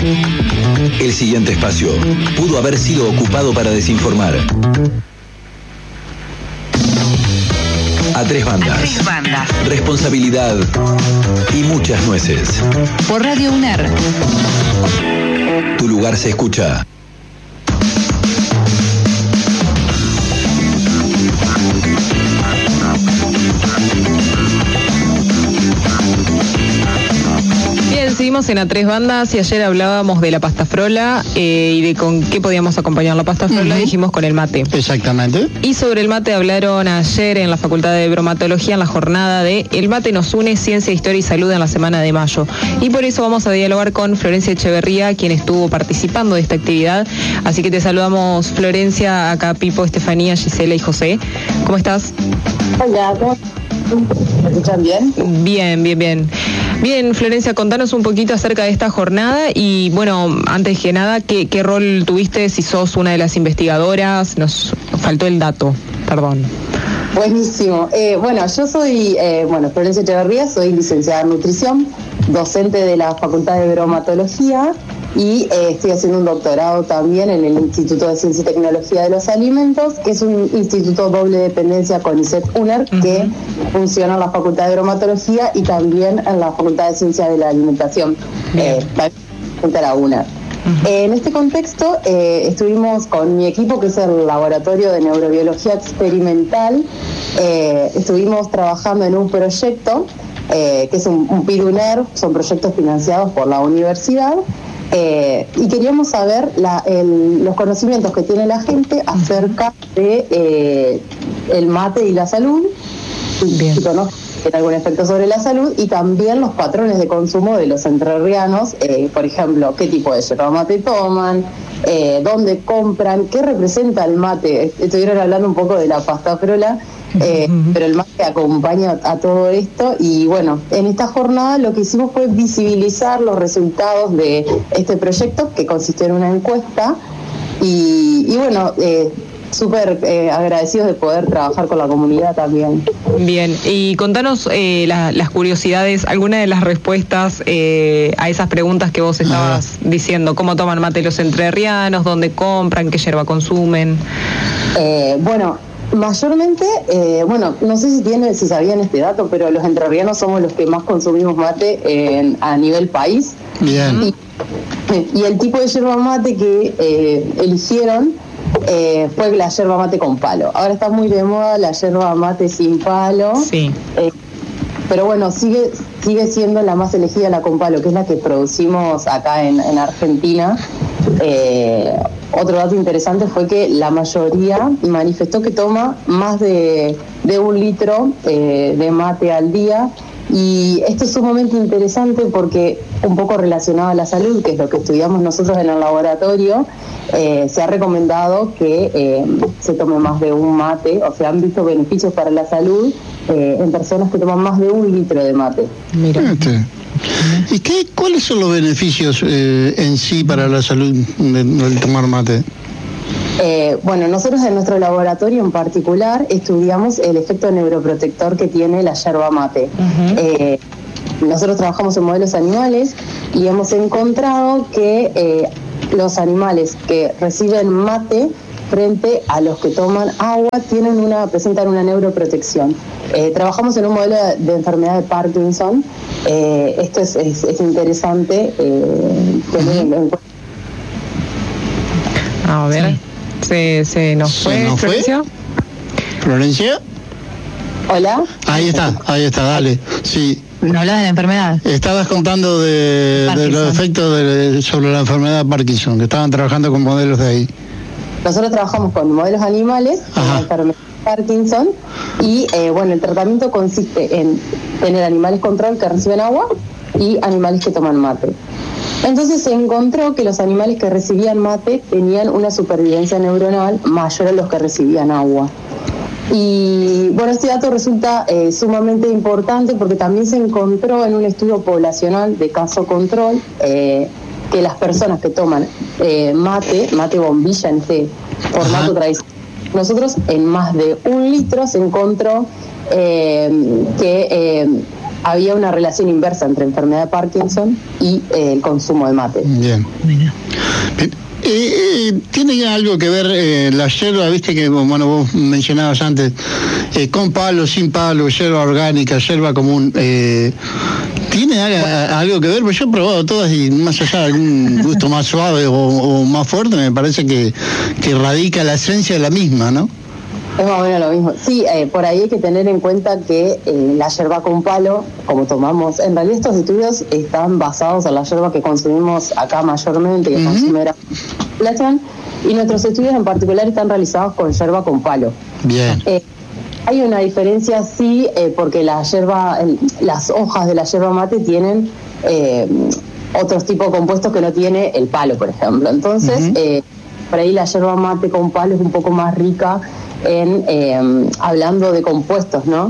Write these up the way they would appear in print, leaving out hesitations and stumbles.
El siguiente espacio pudo haber sido ocupado para desinformar. A tres bandas. Responsabilidad y muchas nueces. Por Radio UNER. Tu lugar se escucha. Seguimos en A Tres Bandas y ayer hablábamos de la pasta frola y de con qué podíamos acompañar la pasta frola, dijimos con el mate. Exactamente. Y sobre el mate hablaron ayer en la Facultad de Bromatología en la jornada de El mate nos une, ciencia, historia y salud en la semana de mayo. Y por eso vamos a dialogar con Florencia Echeverría, quien estuvo participando de esta actividad. Así que te saludamos, Florencia, acá Pipo, Estefanía, Gisela y José. ¿Cómo estás? Hola, ¿me escuchan bien? Bien. Bien, Florencia, contanos un poquito acerca de esta jornada y, bueno, antes que nada, ¿qué rol tuviste? Si sos una de las investigadoras, nos faltó el dato, perdón. Buenísimo. Bueno, yo soy, Florencia Echeverría, soy licenciada en nutrición, docente de la Facultad de Bromatología y estoy haciendo un doctorado también en el Instituto de Ciencia y Tecnología de los Alimentos, que es un instituto doble dependencia con CONICET-UNER, que funciona en la Facultad de Bromatología y también en la Facultad de Ciencia de la Alimentación, junto a la UNER. En este contexto estuvimos con mi equipo, que es el Laboratorio de Neurobiología Experimental, estuvimos trabajando en un proyecto que es un PIDUNER, son proyectos financiados por la universidad, y queríamos saber los conocimientos que tiene la gente acerca de el mate y la salud, si tiene algún efecto sobre la salud, y también los patrones de consumo de los entrerrianos, por ejemplo, qué tipo de yerba mate toman, dónde compran, qué representa el mate. Estuvieron hablando un poco de la pasta frola, pero el mate acompaña a todo esto. Y bueno, en esta jornada lo que hicimos fue visibilizar los resultados de este proyecto, que consistió en una encuesta, y bueno, súper agradecidos de poder trabajar con la comunidad también. Bien, y contanos las curiosidades, alguna de las respuestas a esas preguntas que vos estabas diciendo. ¿Cómo toman mate los entrerrianos? ¿Dónde compran? ¿Qué yerba consumen? Bueno, mayormente, no sé si sabían este dato, pero los entrerrianos somos los que más consumimos mate a nivel país. Bien. Y el tipo de yerba mate que eligieron fue la yerba mate con palo. Ahora está muy de moda la yerba mate sin palo. Sí. Pero bueno, sigue siendo la más elegida, la con palo, que es la que producimos acá en Argentina. Otro dato interesante fue que la mayoría manifestó que toma más de 1 litro de mate al día. Y esto es sumamente interesante porque, un poco relacionado a la salud, que es lo que estudiamos nosotros en el laboratorio, se ha recomendado que se tome más de un mate, o sea, han visto beneficios para la salud en personas que toman más de 1 litro de mate. Mira. ¿Y cuáles son los beneficios en sí para la salud del tomar mate? Bueno, nosotros en nuestro laboratorio en particular estudiamos el efecto neuroprotector que tiene la yerba mate. Nosotros trabajamos en modelos animales y hemos encontrado que los animales que reciben mate frente a los que toman agua presentan una neuroprotección. Trabajamos en un modelo de enfermedad de Parkinson. Esto es interesante tener en cuenta. A ver, se nos fue, Florencia. ¿Florencia? Hola. Ahí está, dale. Sí. ¿No hablas de la enfermedad? Estabas contando de los efectos sobre la enfermedad de Parkinson, que estaban trabajando con modelos de ahí. Nosotros trabajamos con modelos animales, con la enfermedad de Parkinson, y el tratamiento consiste en tener animales control que reciben agua y animales que toman mate. Entonces se encontró que los animales que recibían mate tenían una supervivencia neuronal mayor a los que recibían agua. Y bueno, este dato resulta sumamente importante porque también se encontró en un estudio poblacional de caso control que las personas que toman mate bombilla en este formato tradicional, nosotros en más de 1 litro se encontró que había una relación inversa entre enfermedad de Parkinson y el consumo de mate. Bien. Mira. ¿Tiene algo que ver la yerba, viste que bueno, vos mencionabas antes, con palo, sin palo, yerba orgánica, yerba común? ¿Tiene algo que ver? Pues yo he probado todas y más allá de algún gusto más suave o más fuerte, me parece que radica la esencia de la misma, ¿no? Es más o menos lo mismo. Sí, por ahí hay que tener en cuenta que la yerba con palo, como tomamos, en realidad estos estudios están basados en la yerba que consumimos acá mayormente, que consume la población, y nuestros estudios en particular están realizados con yerba con palo. Bien. Hay una diferencia, sí, porque la yerba, las hojas de la yerba mate tienen otros tipos de compuestos que no tiene el palo, por ejemplo. Entonces, por ahí la yerba mate con palo es un poco más rica en hablando de compuestos, ¿no?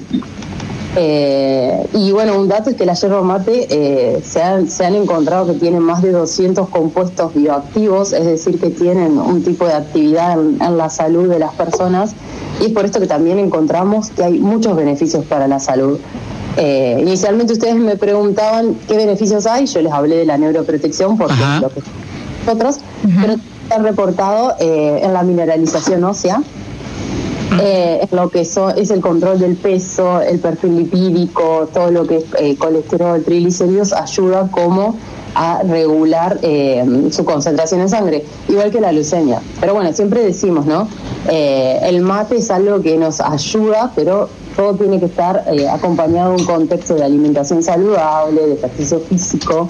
Y bueno, un dato es que la yerba mate se han encontrado que tiene más de 200 compuestos bioactivos, es decir, que tienen un tipo de actividad en la salud de las personas, y es por esto que también encontramos que hay muchos beneficios para la salud. Inicialmente ustedes me preguntaban qué beneficios hay, yo les hablé de la neuroprotección porque es lo que nosotros, pero está reportado en la mineralización ósea, en lo que es el control del peso, el perfil lipídico, todo lo que es colesterol, triglicéridos, ayuda como a regular su concentración en sangre, igual que la leucemia. Pero bueno, siempre decimos, ¿no? El mate es algo que nos ayuda, pero todo tiene que estar acompañado de un contexto de alimentación saludable, de ejercicio físico,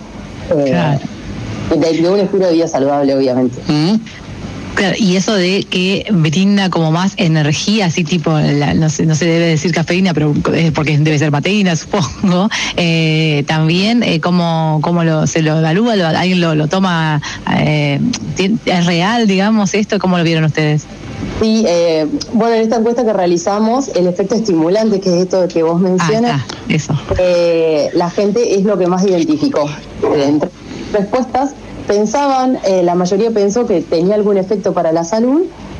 de un estilo de vida saludable, obviamente. Claro, y eso de que brinda como más energía, así tipo, no se debe decir cafeína, pero porque debe ser mateína, supongo. También, ¿cómo se lo evalúa? ¿Alguien lo toma? ¿Es real, digamos, esto? ¿Cómo lo vieron ustedes? Sí, bueno, en esta encuesta que realizamos, el efecto estimulante, que es esto que vos mencionas, eso. La gente es lo que más identificó. Entre respuestas, pensaban, la mayoría pensó que tenía algún efecto para la salud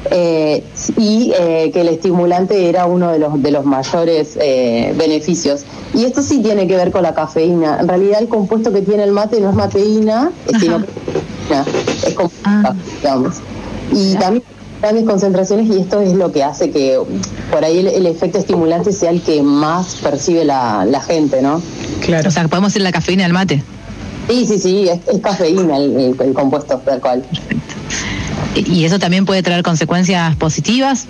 y que el estimulante era uno de los mayores beneficios. Y esto sí tiene que ver con la cafeína. En realidad el compuesto que tiene el mate no es mateína, sino que es compuesta, digamos. Y también grandes concentraciones, y esto es lo que hace que por ahí el efecto estimulante sea el que más percibe la gente, ¿no? Claro. O sea, podemos decir la cafeína del mate. Sí, es cafeína el compuesto tal cual. Perfecto. ¿Y eso también puede traer consecuencias positivas?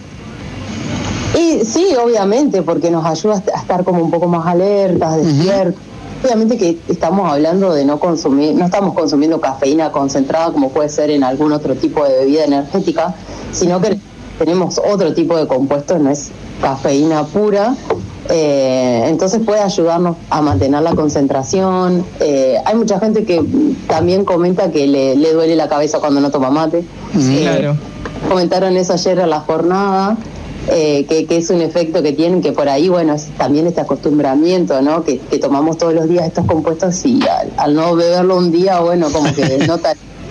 Sí, obviamente, porque nos ayuda a estar como un poco más alertas, despiertos. Obviamente que estamos hablando de no estamos consumiendo cafeína concentrada como puede ser en algún otro tipo de bebida energética, sino que tenemos otro tipo de compuestos, no es cafeína pura. Entonces puede ayudarnos a mantener la concentración. Hay mucha gente que también comenta que le duele la cabeza cuando no toma mate. Claro. Comentaron eso ayer en la jornada, que es un efecto que tienen, que por ahí, bueno, es también este acostumbramiento, ¿no? Que tomamos todos los días estos compuestos y al no beberlo un día, bueno, como que nota.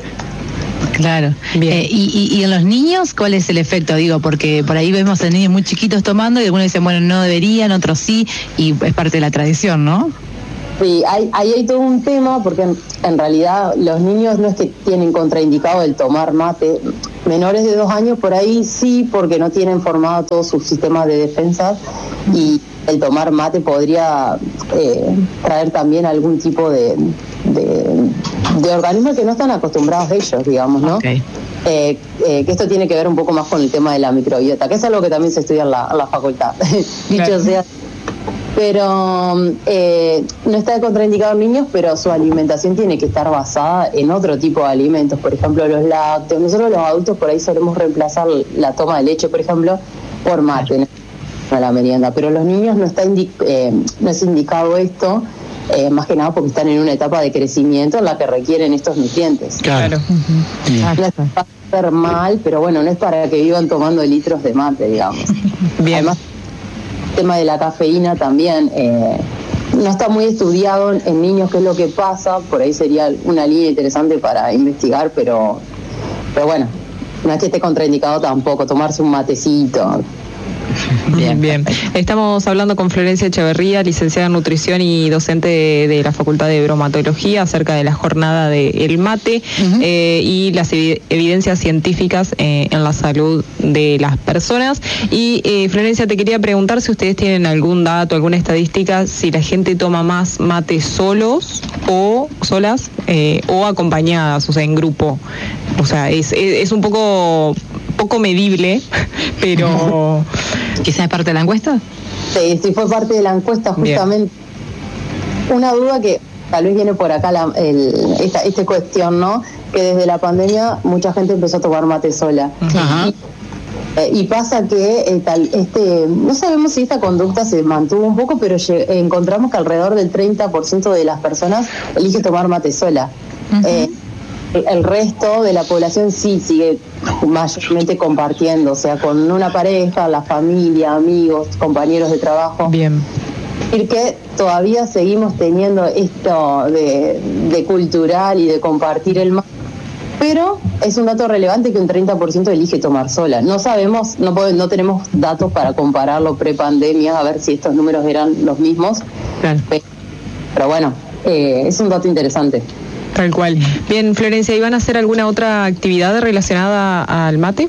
Claro. ¿Y en los niños cuál es el efecto? Digo, porque por ahí vemos a niños muy chiquitos tomando y algunos dicen, bueno, no deberían, otros sí, y es parte de la tradición, ¿no? Sí, ahí hay todo un tema, porque en realidad los niños no es que tienen contraindicado el tomar mate. Menores de 2 años por ahí sí, porque no tienen formado todo su sistema de defensa, y el tomar mate podría traer también algún tipo de organismos que no están acostumbrados ellos, digamos, ¿no? Okay. Que esto tiene que ver un poco más con el tema de la microbiota, que es algo que también se estudia en la facultad. Dicho sea, pero no está contraindicado en niños, pero su alimentación tiene que estar basada en otro tipo de alimentos, por ejemplo los lácteos. Nosotros los adultos por ahí solemos reemplazar la toma de leche, por ejemplo, por mate, ¿no? A la merienda, pero los niños no es indicado esto, más que nada porque están en una etapa de crecimiento en la que requieren estos nutrientes. Claro. No es para hacer mal, pero bueno, no es para que vivan tomando litros de mate, digamos. Bien. Además, el tema de la cafeína también no está muy estudiado en niños qué es lo que pasa, por ahí sería una línea interesante para investigar, pero bueno, no es que esté contraindicado tampoco tomarse un matecito. Bien. Estamos hablando con Florencia Echeverría, licenciada en nutrición y docente de la Facultad de Bromatología, acerca de la jornada del mate y las evidencias científicas en la salud de las personas. Y Florencia, te quería preguntar si ustedes tienen algún dato, alguna estadística, si la gente toma más mate solas o acompañadas, o sea, en grupo. O sea, es un poco medible, pero... ¿Quizás es parte de la encuesta? Sí, fue parte de la encuesta, justamente. Bien. Una duda que tal vez viene por acá esta cuestión, ¿no? Que desde la pandemia mucha gente empezó a tomar mate sola. Ajá. Y pasa que no sabemos si esta conducta se mantuvo un poco, pero encontramos que alrededor del 30% de las personas elige tomar mate sola. El resto de la población sí sigue mayormente compartiendo, o sea, con una pareja, la familia, amigos, compañeros de trabajo. Bien. Y que todavía seguimos teniendo esto de cultural y de compartir el mate, pero es un dato relevante que un 30% elige tomar sola. No sabemos, no tenemos datos para compararlo pre-pandemia, a ver si estos números eran los mismos. Claro. Pero bueno, es un dato interesante. Tal cual. Bien, Florencia, ¿iban a hacer alguna otra actividad relacionada al mate?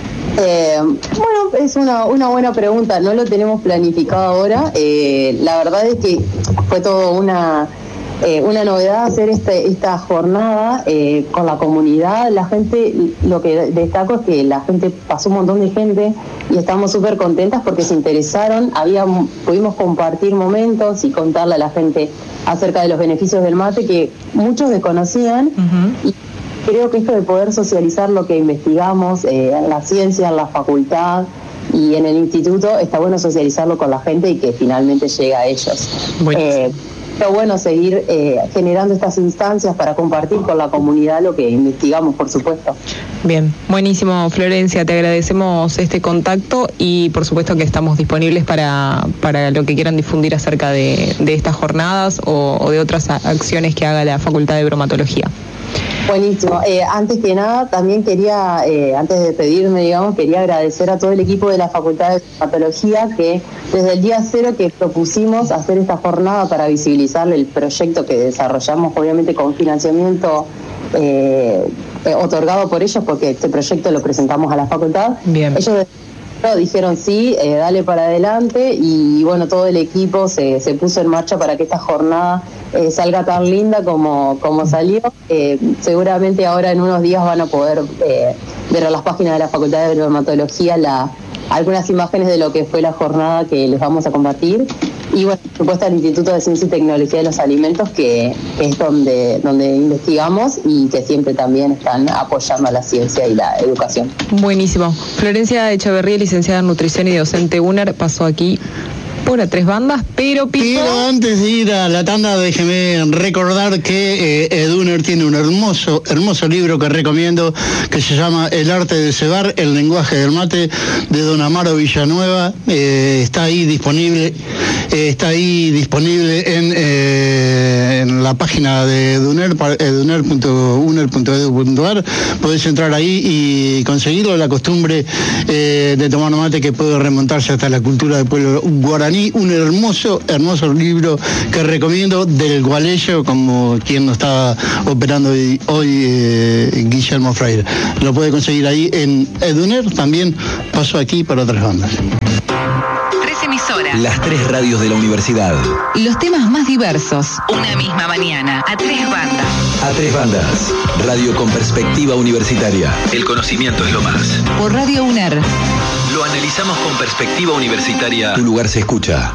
Bueno, es una buena pregunta. No lo tenemos planificado ahora. La verdad es que fue todo una novedad hacer esta jornada con la comunidad. La gente, lo que destaco es que la gente, pasó un montón de gente y estamos súper contentas porque se interesaron. Pudimos compartir momentos y contarle a la gente acerca de los beneficios del mate que muchos desconocían. Y creo que esto de poder socializar lo que investigamos en la ciencia, en la facultad y en el instituto, está bueno socializarlo con la gente y que finalmente llegue a ellos. Pero bueno, seguir generando estas instancias para compartir con la comunidad lo que investigamos, por supuesto. Bien, buenísimo, Florencia, te agradecemos este contacto y por supuesto que estamos disponibles para lo que quieran difundir acerca de estas jornadas o de otras acciones que haga la Facultad de Bromatología. Buenísimo. Antes que nada, también quería, antes de despedirme, quería agradecer a todo el equipo de la Facultad de Bromatología que desde el día cero que propusimos hacer esta jornada para visibilizar el proyecto que desarrollamos, obviamente con financiamiento otorgado por ellos, porque este proyecto lo presentamos a la facultad. Bien. Ellos dijeron sí, dale para adelante, y bueno, todo el equipo se puso en marcha para que esta jornada salga tan linda como salió. Seguramente ahora en unos días van a poder ver en las páginas de la Facultad de Bromatología algunas imágenes de lo que fue la jornada que les vamos a compartir. Y bueno, por supuesto, el Instituto de Ciencia y Tecnología de los Alimentos, que es donde investigamos y que siempre también están apoyando a la ciencia y la educación. Buenísimo. Florencia Echeverría, licenciada en nutrición y docente UNER, pasó aquí por A Tres Bandas, pero antes de ir a la tanda, déjeme recordar que EduNER tiene un hermoso libro que recomiendo, que se llama El arte de cebar, el lenguaje del mate, de don Amaro Villanueva. Está ahí disponible en la página de EduNER, eduner.uner.edu.ar. Podés entrar ahí y conseguirlo. La costumbre de tomar mate que puede remontarse hasta la cultura del pueblo guaraní. Un hermoso libro que recomiendo, del Gualeyo, como quien nos está operando hoy Guillermo Freire. Lo puede conseguir ahí en EduNER. También pasó aquí por otras bandas. 3 emisoras. Las 3 radios de la universidad. Los temas más diversos. Una misma mañana. A 3 bandas. A 3 bandas. Radio con perspectiva universitaria. El conocimiento es lo más. Por Radio UNER. Lo analizamos con perspectiva universitaria. Tu lugar se escucha.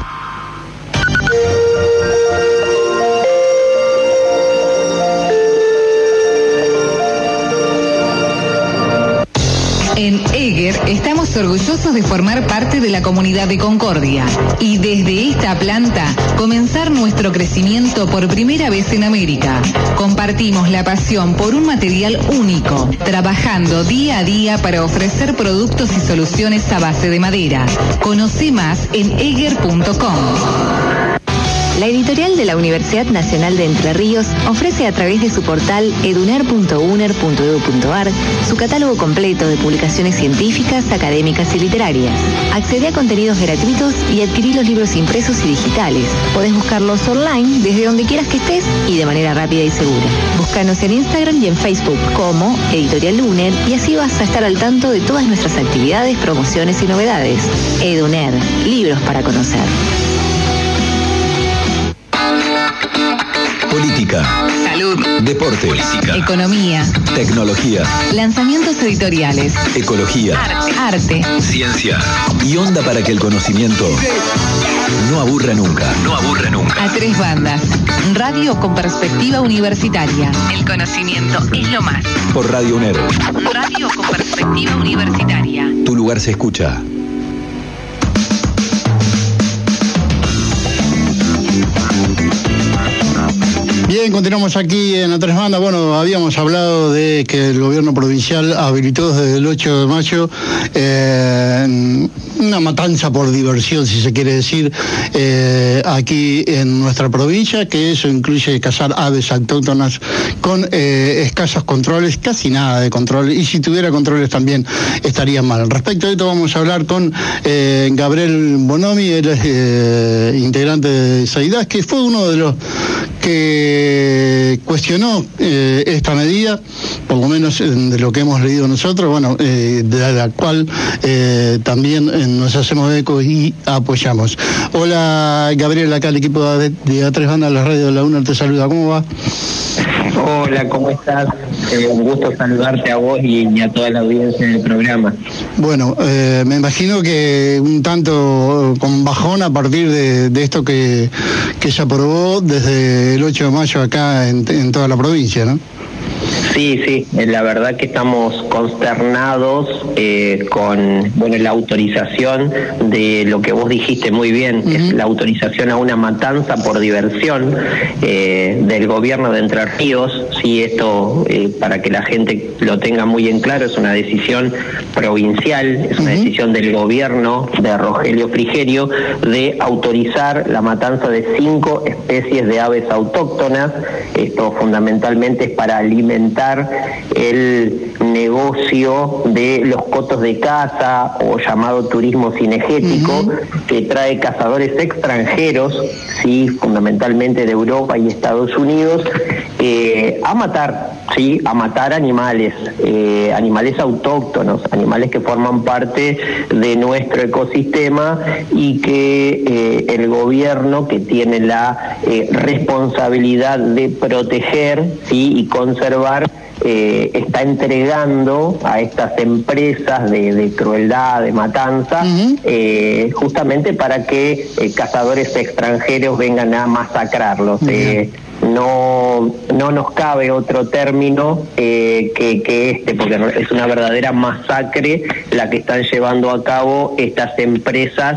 En EGER estamos orgullosos de formar parte de la comunidad de Concordia y desde esta planta comenzar nuestro crecimiento por primera vez en América. Compartimos la pasión por un material único, trabajando día a día para ofrecer productos y soluciones a base de madera. Conoce más en eger.com. La editorial de la Universidad Nacional de Entre Ríos ofrece a través de su portal eduner.uner.edu.ar su catálogo completo de publicaciones científicas, académicas y literarias. Accede a contenidos gratuitos y adquirí los libros impresos y digitales. Podés buscarlos online desde donde quieras que estés y de manera rápida y segura. Búscanos en Instagram y en Facebook como Editorial UNER y así vas a estar al tanto de todas nuestras actividades, promociones y novedades. EduNer, libros para conocer. Política. Salud. Deporte. Política. Economía. Tecnología. Lanzamientos editoriales. Ecología. Arte. Ciencia. Y onda para que el conocimiento no aburra nunca. No aburra nunca. A tres bandas. Radio con perspectiva universitaria. El conocimiento es lo más. Por Radio UNER. Radio con perspectiva universitaria. Tu lugar se escucha. Bien, continuamos aquí en A Tres Bandas. Bueno, habíamos hablado de que el gobierno provincial habilitó desde el 8 de mayo una matanza por diversión, si se quiere decir, aquí en nuestra provincia, que eso incluye cazar aves autóctonas con escasos controles, casi nada de control, y si tuviera controles también estaría mal. Respecto a esto vamos a hablar con Gabriel Bonomi, él es integrante de SAIDAS, que fue uno de los que cuestionó esta medida, por lo menos de lo que hemos leído nosotros, bueno, de la cual también nos hacemos eco y apoyamos. Hola Gabriel, acá el equipo de A Tres Bandas, la radio de la UNER te saluda, ¿cómo va? Hola, ¿cómo estás? Un gusto saludarte a vos y a toda la audiencia del programa. Bueno, me imagino que un tanto con bajón a partir de esto que se aprobó desde el 8 de mayo acá en toda la provincia, ¿no? Sí, la verdad que estamos consternados con la autorización de lo que vos dijiste muy bien, es la autorización a una matanza por diversión del gobierno de Entre Ríos. Sí, esto para que la gente lo tenga muy en claro, es una decisión provincial, es una decisión del gobierno de Rogelio Frigerio de autorizar la matanza de 5 especies de aves autóctonas. Esto fundamentalmente es para alimentar el negocio de los cotos de caza o llamado turismo cinegético, que trae cazadores extranjeros, sí, fundamentalmente de Europa y Estados Unidos, a matar animales, animales autóctonos, animales que forman parte de nuestro ecosistema y que el gobierno, que tiene la responsabilidad de proteger, ¿sí?, y conservar, está entregando a estas empresas de crueldad, de matanza, justamente para que cazadores extranjeros vengan a masacrarlos. No nos cabe otro término que este, porque es una verdadera masacre la que están llevando a cabo estas empresas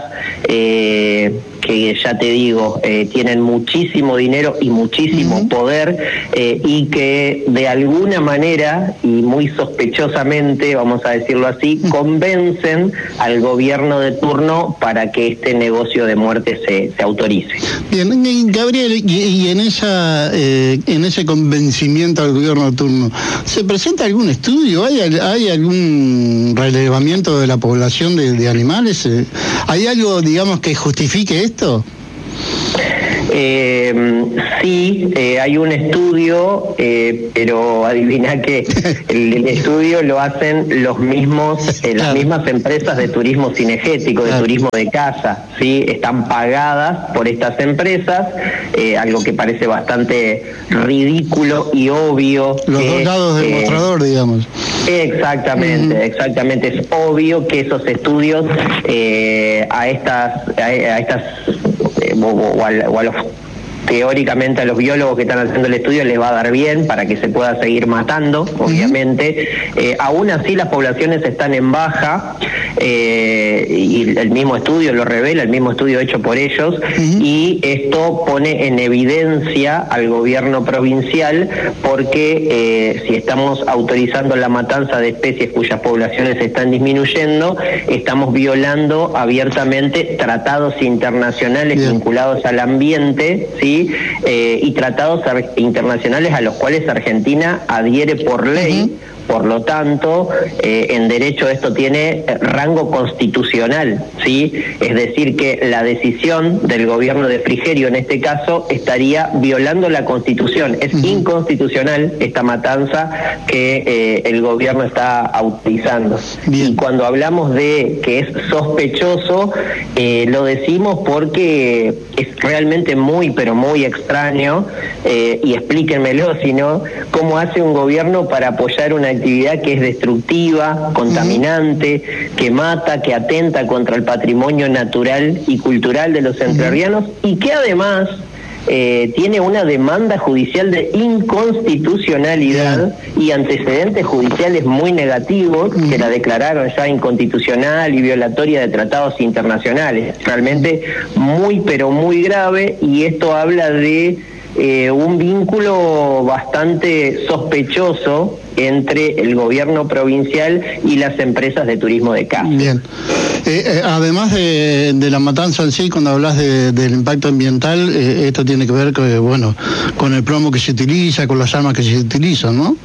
que ya te digo, tienen muchísimo dinero y muchísimo poder, y que de alguna manera, y muy sospechosamente, vamos a decirlo así, convencen al gobierno de turno para que este negocio de muerte se autorice. Bien, Gabriel, y en ese convencimiento al gobierno de turno, ¿se presenta algún estudio? ¿Hay algún relevamiento de la población de animales? ¿Hay algo, digamos, que justifique esto? Sí, hay un estudio, pero adivina que el estudio lo hacen los mismos, las mismas empresas de turismo cinegético, de turismo de caza, ¿sí? Están pagadas por estas empresas, algo que parece bastante ridículo y obvio. Los dos lados del mostrador, digamos. Exactamente, es obvio que esos estudios a estas o a los teóricamente a los biólogos que están haciendo el estudio les va a dar bien para que se pueda seguir matando, obviamente. Aún así las poblaciones están en baja, y el mismo estudio lo revela, el mismo estudio hecho por ellos, y esto pone en evidencia al gobierno provincial porque si estamos autorizando la matanza de especies cuyas poblaciones están disminuyendo, estamos violando abiertamente tratados internacionales vinculados al ambiente, ¿sí? Y tratados internacionales a los cuales Argentina adhiere por ley. Por lo tanto, en derecho esto tiene rango constitucional, ¿sí? Es decir, que la decisión del gobierno de Frigerio, en este caso, estaría violando la Constitución. Es inconstitucional esta matanza que el gobierno está autorizando. Y cuando hablamos de que es sospechoso, lo decimos porque es realmente muy, pero muy extraño, y explíquenmelo, si no, cómo hace un gobierno para apoyar una actividad que es destructiva, contaminante, que mata, que atenta contra el patrimonio natural y cultural de los entrerrianos, y que además tiene una demanda judicial de inconstitucionalidad y antecedentes judiciales muy negativos que la declararon ya inconstitucional y violatoria de tratados internacionales. Realmente muy, pero muy grave, y esto habla de un vínculo bastante sospechoso entre el gobierno provincial y las empresas de turismo de caza. Bien. Además de la matanza en sí, cuando hablas del impacto ambiental, esto tiene que ver con el plomo que se utiliza, con las armas que se utilizan, ¿no?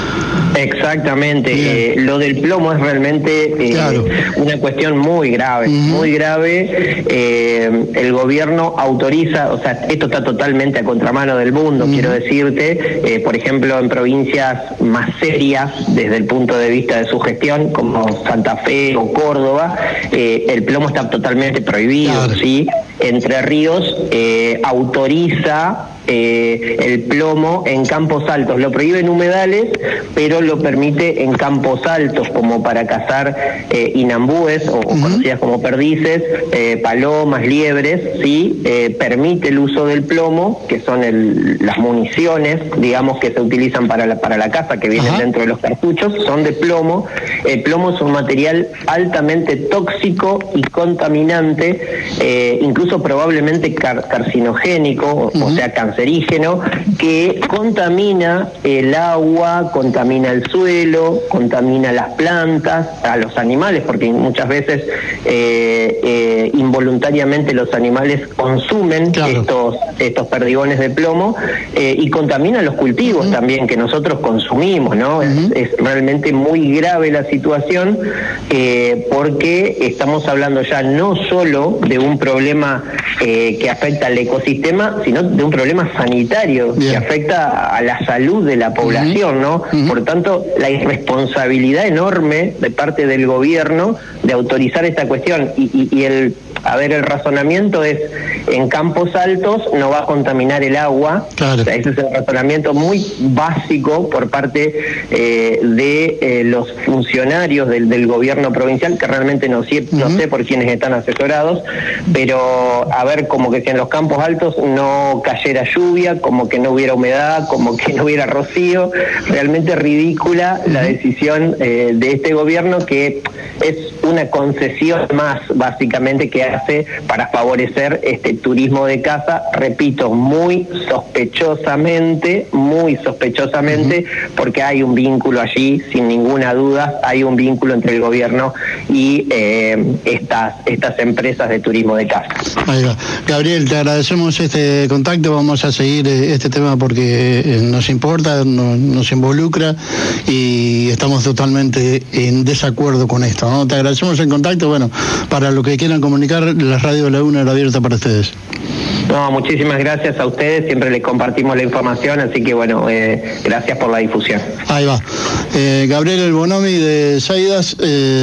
Exactamente. Lo del plomo es realmente una cuestión muy grave, muy grave. El gobierno autoriza, o sea, esto está totalmente a contramano del mundo, quiero decirte. Por ejemplo, en provincias más serias desde el punto de vista de su gestión, como Santa Fe o Córdoba, el plomo está totalmente prohibido, ¿sí? Entre Ríos autoriza el plomo en campos altos, lo prohíbe en humedales, pero lo permite en campos altos, como para cazar inambúes o conocidas como perdices, palomas, liebres, ¿sí? Permite el uso del plomo, que son las municiones, digamos, que se utilizan para la caza, que vienen dentro de los cartuchos, son de plomo. El plomo es un material altamente tóxico y contaminante, incluso probablemente carcinogénico, o sea, cancerígeno, que contamina el agua, contamina el suelo, contamina las plantas, a los animales, porque muchas veces involuntariamente los animales consumen estos perdigones de plomo, y contamina los cultivos también que nosotros consumimos, ¿no? Es realmente muy grave la situación, porque estamos hablando ya no solo de un problema que afecta al ecosistema, sino de un problema sanitario que afecta a la salud de la población, ¿no? Por tanto, la irresponsabilidad enorme de parte del gobierno de autorizar esta cuestión, y el razonamiento es: en campos altos no va a contaminar el agua. O sea, ese es el razonamiento muy básico por parte de los funcionarios del gobierno provincial, que realmente no sé por quiénes están asesorados, pero como que si en los campos altos no cayera lluvia, como que no hubiera humedad, como que no hubiera rocío. Realmente ridícula la decisión de este gobierno, que es una concesión más, básicamente, que hace para favorecer este turismo de caza, repito, muy sospechosamente, porque hay un vínculo allí, sin ninguna duda, hay un vínculo entre el gobierno y estas empresas de turismo de caza. Ahí va. Gabriel, te agradecemos este contacto, vamos a seguir este tema porque nos importa, nos involucra, y estamos totalmente en desacuerdo con esto, ¿no? Te agradecemos el contacto. Para lo que quieran comunicar, la radio de la UNA era abierta para ustedes. No, muchísimas gracias a ustedes, siempre les compartimos la información, así que gracias por la difusión. Ahí va. Gabriel El Bonomi de Zaidas.